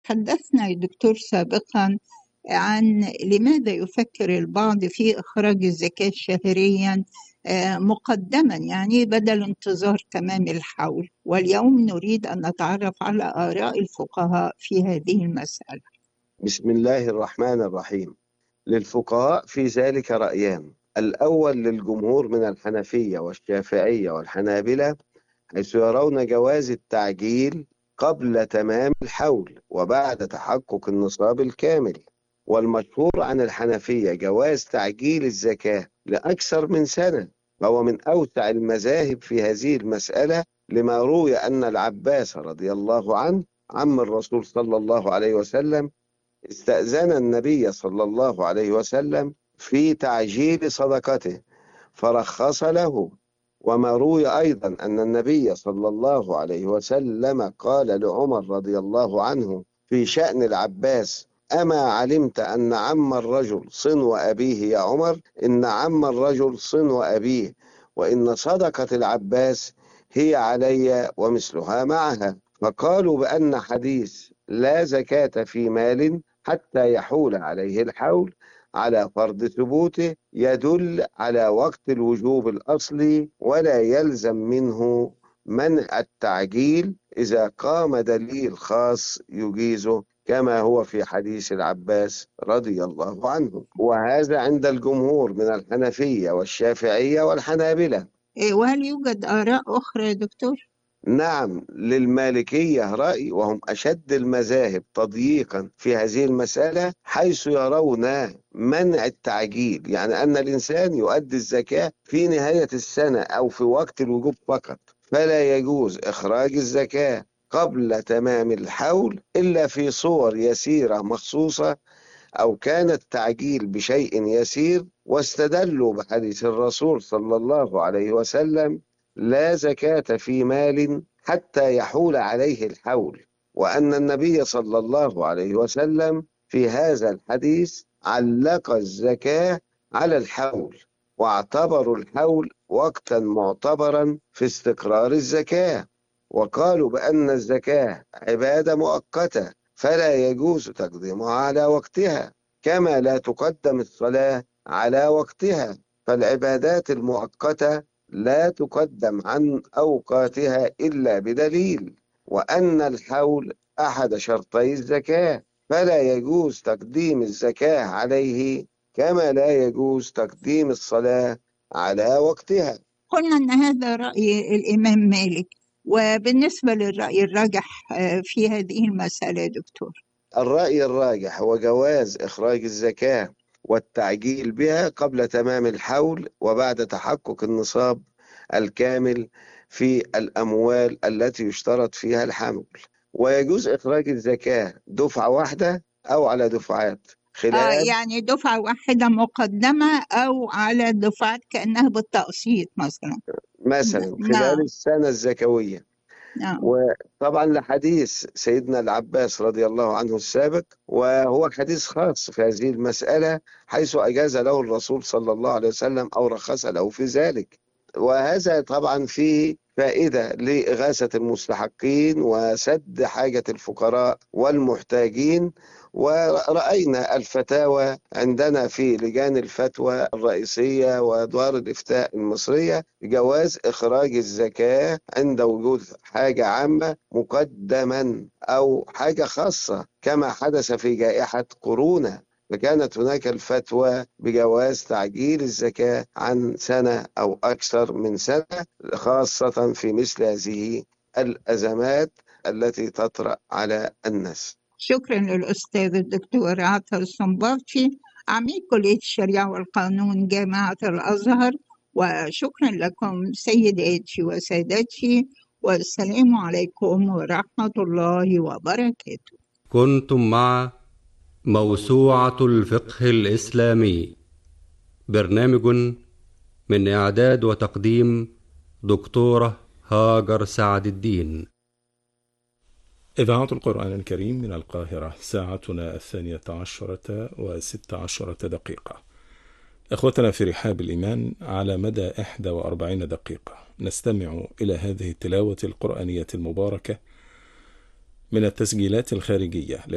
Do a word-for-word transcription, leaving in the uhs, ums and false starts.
تحدثنا يا دكتور سابقا عن لماذا يفكر البعض في إخراج الزكاة شهريا آه، مقدما، يعني بدل انتظار تمام الحول. واليوم نريد أن نتعرف على آراء الفقهاء في هذه المسألة. بسم الله الرحمن الرحيم. للفقهاء في ذلك رأيان: الأول للجمهور من الحنفية والشافعية والحنابلة، حيث يرون جواز التعجيل قبل تمام الحول وبعد تحقق النصاب الكامل. والمشهور عن الحنفية جواز تعجيل الزكاة لأكثر من سنة، وهو من أوسع المذاهب في هذه المسألة، لما روي أن العباس رضي الله عنه عم الرسول صلى الله عليه وسلم استأذن النبي صلى الله عليه وسلم في تعجيل صدقته فرخص له. وما روي أيضا أن النبي صلى الله عليه وسلم قال لعمر رضي الله عنه في شأن العباس: أما علمت أن عم الرجل صنو أبيه يا عمر؟ إن عم الرجل صنو أبيه، وإن صدقة العباس هي علي ومثلها معها. فقالوا بأن حديث لا زكاة في مال حتى يحول عليه الحول على فرض ثبوته يدل على وقت الوجوب الأصلي، ولا يلزم منه منع التعجيل إذا قام دليل خاص يجيزه، كما هو في حديث العباس رضي الله عنه. وهذا عند الجمهور من الحنفية والشافعية والحنابلة. إيه، وهل يوجد آراء أخرى يا دكتور؟ نعم، للمالكية رأي، وهم أشد المذاهب تضييقا في هذه المسألة، حيث يرون منع التعجيل، يعني أن الإنسان يؤدي الزكاة في نهاية السنة أو في وقت الوجوب فقط، فلا يجوز إخراج الزكاة قبل تمام الحول إلا في صور يسيرة مخصوصة، أو كان التعجيل بشيء يسير. واستدلوا بحديث الرسول صلى الله عليه وسلم: لا زكاة في مال حتى يحول عليه الحول، وأن النبي صلى الله عليه وسلم في هذا الحديث علق الزكاة على الحول، واعتبروا الحول وقتا معتبرا في استقرار الزكاة، وقالوا بأن الزكاة عبادة مؤقتة فلا يجوز تقديمها على وقتها، كما لا تقدم الصلاة على وقتها، فالعبادات المؤقتة لا تقدم عن أوقاتها إلا بدليل، وأن الحول أحد شرطي الزكاة، فلا يجوز تقديم الزكاة عليه، كما لا يجوز تقديم الصلاة على وقتها. قلنا أن هذا رأي الإمام مالك، وبالنسبة للرأي الراجح آه، في هذه المسألة يا دكتور؟ الرأي الراجح هو جواز إخراج الزكاة والتعجيل بها قبل تمام الحول وبعد تحقق النصاب الكامل في الأموال التي يشترط فيها الحمل. ويجوز إخراج الزكاة دفعة واحدة أو على دفعات، آه خلال يعني دفعة واحدة مقدمة أو على دفعات كأنها بالتقسيط مثلا. مثلا خلال نعم. السنة الزكوية. نعم. وطبعا لحديث سيدنا العباس رضي الله عنه السابق، وهو حديث خاص في هذه المسألة، حيث أجاز له الرسول صلى الله عليه وسلم أو رخص له في ذلك. وهذا طبعا فيه فائدة لإغاثة المستحقين وسد حاجة الفقراء والمحتاجين. ورأينا الفتاوى عندنا في لجان الفتوى الرئيسية ودار الإفتاء المصرية جواز إخراج الزكاة عند وجود حاجة عامة مقدما أو حاجة خاصة، كما حدث في جائحة كورونا، فكانت هناك الفتوى بجواز تعجيل الزكاة عن سنة أو أكثر من سنة، خاصة في مثل هذه الأزمات التي تطرأ على الناس. شكرا للأستاذ الدكتور عاطف الصنباطي، عميد كلية الشريعة والقانون جامعة الأزهر. وشكرا لكم سيداتي وسادتي، والسلام عليكم ورحمة الله وبركاته. كنتم مع موسوعة الفقه الإسلامي، برنامج من إعداد وتقديم دكتورة هاجر سعد الدين. إذاعة القرآن الكريم من القاهرة، ساعتنا الثانية عشرة وست عشرة دقيقة. أخوتنا في رحاب الإيمان، على مدى إحدى وأربعين دقيقة نستمع إلى هذه التلاوة القرآنية المباركة من التسجيلات الخارجية